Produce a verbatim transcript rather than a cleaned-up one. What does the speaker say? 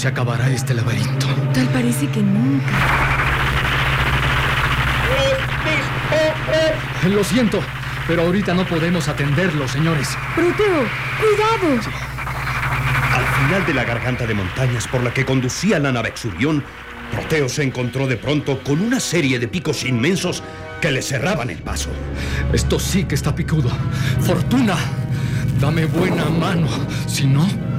se acabará este laberinto? Tal parece que nunca. Lo siento, pero ahorita no podemos atenderlo, señores. Proteo, cuidado. Sí. Al final de la garganta de montañas por la que conducía la nave Exurión, Proteo se encontró de pronto con una serie de picos inmensos que le cerraban el paso. Esto sí que está picudo. Fortuna, dame buena mano. Si no...